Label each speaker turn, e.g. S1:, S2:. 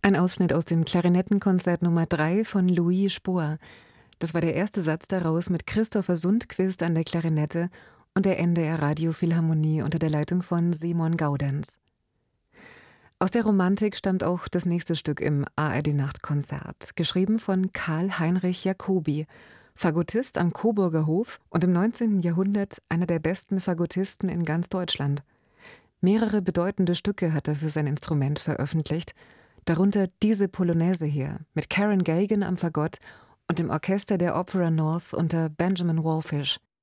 S1: Ein Ausschnitt aus dem Klarinettenkonzert Nummer 3 von Louis Spohr. Das war der erste Satz daraus mit Christopher Sundquist an der Klarinette und der NDR Radiophilharmonie unter der Leitung von Simon Gaudenz. Aus der Romantik stammt auch das nächste Stück im ARD-Nachtkonzert, geschrieben von Karl-Heinrich Jacobi, Fagottist am Coburger Hof und im 19. Jahrhundert einer der besten Fagottisten in ganz Deutschland. Mehrere bedeutende Stücke hat er für sein Instrument veröffentlicht, darunter diese Polonaise hier mit Karen Gagan am Fagott und dem Orchester der Opera North unter Benjamin Wallfisch.